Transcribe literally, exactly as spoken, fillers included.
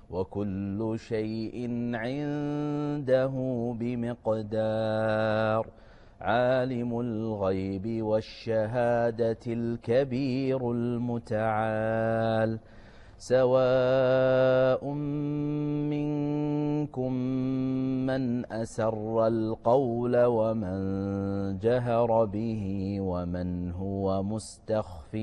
وكل شيء عنده بمقدار عالم الغيب والشهادة الكبير المتعال سواء منكم من أسر القول ومن جهر به ومن هو مستخف